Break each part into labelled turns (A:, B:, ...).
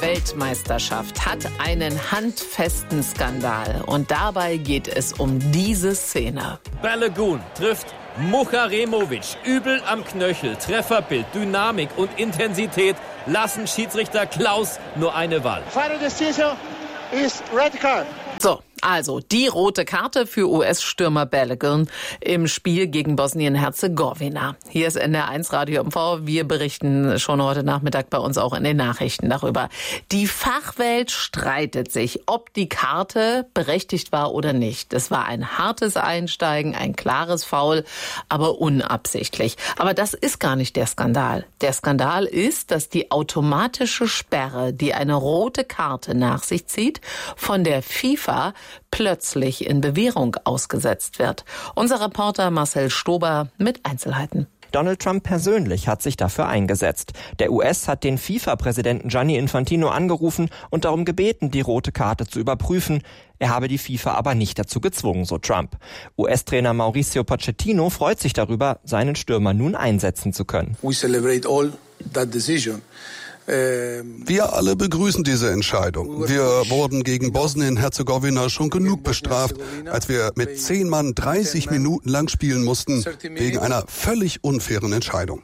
A: Fußball-Weltmeisterschaft hat einen handfesten Skandal. Und dabei geht es um diese Szene.
B: Balogun trifft Mucharemovic übel am Knöchel. Trefferbild, Dynamik und Intensität lassen Schiedsrichter Klaus nur eine Wahl.
C: Final decision is red card.
A: So, also die rote Karte für US-Stürmer Balogun im Spiel gegen Bosnien-Herzegowina. Hier ist NDR1 Radio MV. Wir berichten schon heute Nachmittag bei uns auch in den Nachrichten darüber. Die Fachwelt streitet sich, ob die Karte berechtigt war oder nicht. Es war ein hartes Einsteigen, ein klares Foul, aber unabsichtlich. Aber das ist gar nicht der Skandal. Der Skandal ist, dass die automatische Sperre, die eine rote Karte nach sich zieht, von der FIFA plötzlich in Bewährung ausgesetzt wird. Unser Reporter Marcel Stober mit Einzelheiten.
D: Donald Trump persönlich hat sich dafür eingesetzt. Der US hat den FIFA-Präsidenten Gianni Infantino angerufen und darum gebeten, die rote Karte zu überprüfen. Er habe die FIFA aber nicht dazu gezwungen, so Trump. US-Trainer Mauricio Pochettino freut sich darüber, seinen Stürmer nun einsetzen zu können.
E: We celebrate all that decision.
F: Wir alle begrüßen diese Entscheidung. Wir wurden gegen Bosnien-Herzegowina schon genug bestraft, als wir mit 10 Mann 30 Minuten lang spielen mussten, wegen einer völlig unfairen Entscheidung.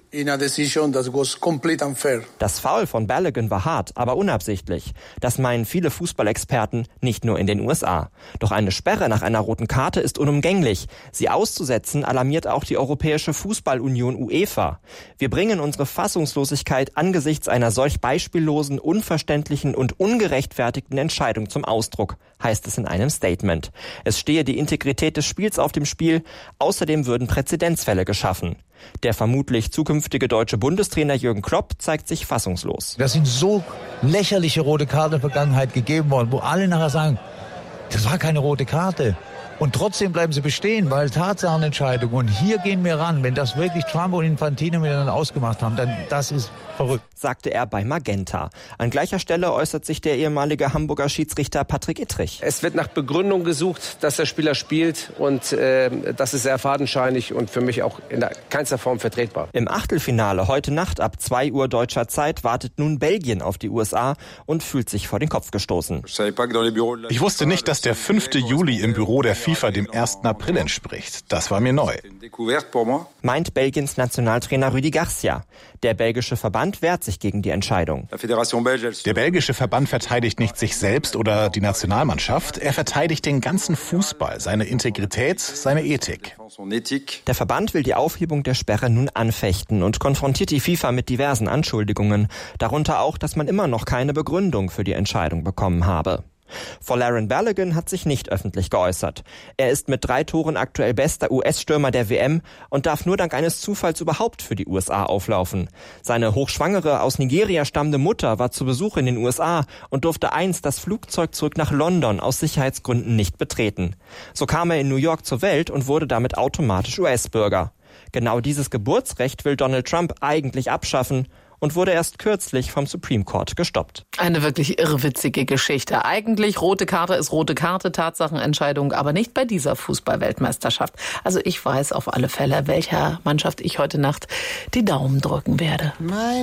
D: Das Foul von Balogun war hart, aber unabsichtlich. Das meinen viele Fußballexperten, nicht nur in den USA. Doch eine Sperre nach einer roten Karte ist unumgänglich. Sie auszusetzen alarmiert auch die Europäische Fußballunion UEFA. Wir bringen unsere Fassungslosigkeit angesichts einer solch beispiellosen, unverständlichen und ungerechtfertigten Entscheidung zum Ausdruck, heißt es in einem Statement. Es stehe die Integrität des Spiels auf dem Spiel, außerdem würden Präzedenzfälle geschaffen. Der vermutlich zukünftige deutsche Bundestrainer Jürgen Klopp zeigt sich fassungslos.
G: Das sind so lächerliche rote Karten in der Vergangenheit gegeben worden, wo alle nachher sagen, das war keine rote Karte. Und trotzdem bleiben sie bestehen, weil Tatsachenentscheidung. Und hier gehen wir ran. Wenn das wirklich Trump und Infantino miteinander ausgemacht haben, dann das ist verrückt.
D: Sagte er bei Magenta. An gleicher Stelle äußert sich der ehemalige Hamburger Schiedsrichter Patrick Ittrich.
H: Es wird nach Begründung gesucht, dass der Spieler spielt. Und das ist sehr fadenscheinig und für mich auch in keinster Form vertretbar.
D: Im Achtelfinale heute Nacht ab 2 Uhr deutscher Zeit wartet nun Belgien auf die USA und fühlt sich vor den Kopf gestoßen.
I: Ich wusste nicht, dass der 5. Juli im Büro der FIFA dem 1. April entspricht. Das war mir neu.
D: Meint Belgiens Nationaltrainer Rudi Garcia. Der belgische Verband wehrt sich gegen die Entscheidung.
I: Der belgische Verband verteidigt nicht sich selbst oder die Nationalmannschaft. Er verteidigt den ganzen Fußball, seine Integrität, seine Ethik.
D: Der Verband will die Aufhebung der Sperre nun anfechten und konfrontiert die FIFA mit diversen Anschuldigungen. Darunter auch, dass man immer noch keine Begründung für die Entscheidung bekommen habe. Folarin Balogun hat sich nicht öffentlich geäußert. Er ist mit 3 Toren aktuell bester US-Stürmer der WM und darf nur dank eines Zufalls überhaupt für die USA auflaufen. Seine hochschwangere, aus Nigeria stammende Mutter war zu Besuch in den USA und durfte einst das Flugzeug zurück nach London aus Sicherheitsgründen nicht betreten. So kam er in New York zur Welt und wurde damit automatisch US-Bürger. Genau dieses Geburtsrecht will Donald Trump eigentlich abschaffen und wurde erst kürzlich vom Supreme Court gestoppt.
A: Eine wirklich irrwitzige Geschichte. Eigentlich rote Karte ist rote Karte, Tatsachenentscheidung, aber nicht bei dieser Fußball-Weltmeisterschaft. Also ich weiß auf alle Fälle, welcher Mannschaft ich heute Nacht die Daumen drücken werde.